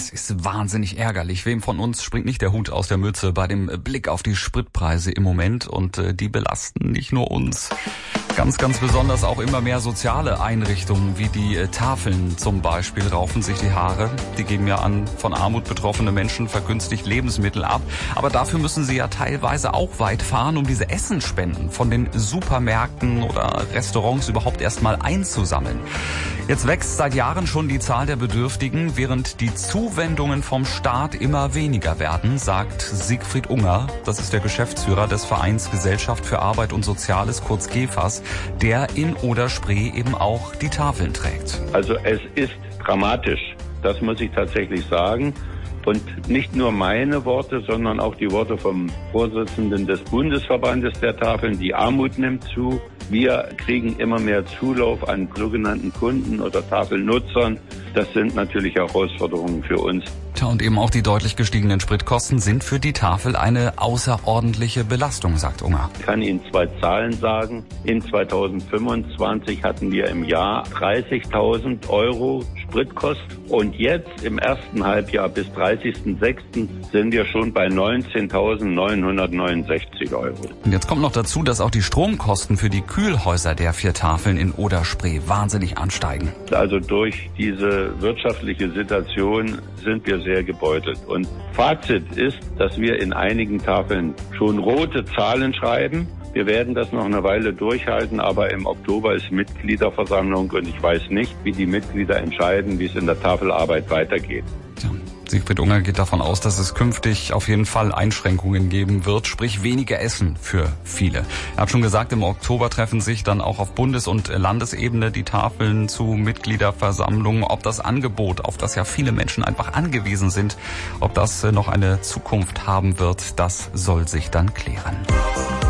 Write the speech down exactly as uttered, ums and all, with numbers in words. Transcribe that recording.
Es ist wahnsinnig ärgerlich. Wem von uns springt nicht der Hut aus der Mütze bei dem Blick auf die Spritpreise im Moment? Und äh, die belasten nicht nur uns. Ganz, ganz besonders auch immer mehr soziale Einrichtungen, wie die äh, Tafeln zum Beispiel, raufen sich die Haare. Die geben ja an von Armut betroffene Menschen vergünstigt Lebensmittel ab. Aber dafür müssen sie ja teilweise auch weit fahren, um diese Essensspenden von den Supermärkten oder Restaurants überhaupt erstmal einzusammeln. Jetzt wächst seit Jahren schon die Zahl der Bedürftigen, während die Zuwendungen vom Staat immer weniger werden, sagt Siegfried Unger. Das ist der Geschäftsführer des Vereins Gesellschaft für Arbeit und Soziales, kurz GEFAS, der in Oder-Spree eben auch die Tafeln trägt. Also es ist dramatisch, das muss ich tatsächlich sagen. Und nicht nur meine Worte, sondern auch die Worte vom Vorsitzenden des Bundesverbandes der Tafeln. Die Armut nimmt zu. Wir kriegen immer mehr Zulauf an sogenannten Kunden oder Tafelnutzern. Das sind natürlich Herausforderungen für uns. Tja, und eben auch die deutlich gestiegenen Spritkosten sind für die Tafel eine außerordentliche Belastung, sagt Unger. Ich kann Ihnen zwei Zahlen sagen. In zweitausendfünfundzwanzig hatten wir im Jahr dreißigtausend Euro Spritkosten. Und jetzt im ersten Halbjahr bis dreißigsten sechsten sind wir schon bei neunzehntausendneunhundertneunundsechzig Euro. Und jetzt kommt noch dazu, dass auch die Stromkosten für die Kühlhäuser der vier Tafeln in Oder-Spree wahnsinnig ansteigen. Also durch diese wirtschaftliche Situation sind wir sehr gebeutelt. Und Fazit ist, dass wir in einigen Tafeln schon rote Zahlen schreiben. Wir werden das noch eine Weile durchhalten, aber im Oktober ist Mitgliederversammlung und ich weiß nicht, wie die Mitglieder entscheiden, wie es in der Tafelarbeit weitergeht. Ja. Siegfried Unger geht davon aus, dass es künftig auf jeden Fall Einschränkungen geben wird, sprich weniger Essen für viele. Er hat schon gesagt, im Oktober treffen sich dann auch auf Bundes- und Landesebene die Tafeln zu Mitgliederversammlungen. Ob das Angebot, auf das ja viele Menschen einfach angewiesen sind, ob das noch eine Zukunft haben wird, das soll sich dann klären.